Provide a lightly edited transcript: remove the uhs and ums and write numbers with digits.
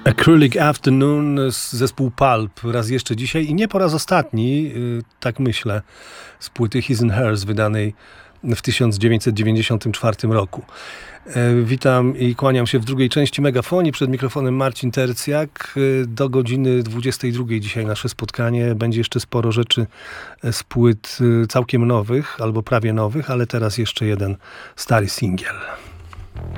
Acrylic Afternoon, zespół Pulp, raz jeszcze dzisiaj i nie po raz ostatni, tak myślę, z płyty His and Hers wydanej w 1994 roku. Witam i kłaniam się w drugiej części Megafonii. Przed mikrofonem Marcin Tercjak. Do godziny 22 dzisiaj nasze spotkanie. Będzie jeszcze sporo rzeczy z płyt całkiem nowych albo prawie nowych, ale teraz jeszcze jeden stary singiel.